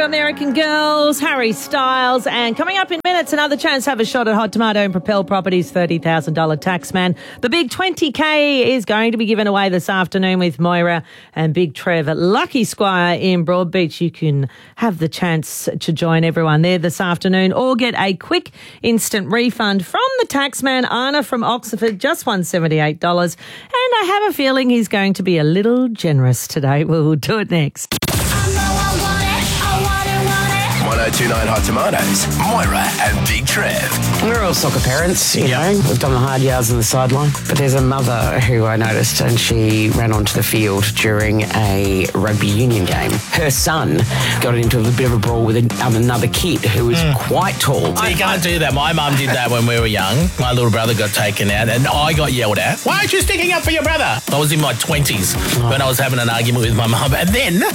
American Girls, Harry Styles, and coming up in minutes, another chance to have a shot at Hot Tomato and Propel Properties $30,000 Taxman. The big 20K is going to be given away this afternoon with Moira and Big Trev at Lucky Squire in Broadbeach. You can have the chance to join everyone there this afternoon or get a quick instant refund from the Taxman. Anna from Oxford just won $78, and I have a feeling he's going to be a little generous today. We'll do it next. 1029 Hot Tomatoes, Moira and Big Trev. We're all soccer parents, you know. We've done the hard yards on the sideline. But there's a mother who I noticed, and she ran onto the field during a rugby union game. Her son got into a bit of a brawl with another kid who was quite tall. So you can't do that. My mum did that when we were young. My little brother got taken out and I got yelled at. Why aren't you sticking up for your brother? I was in my 20s when I was having an argument with my mum. And then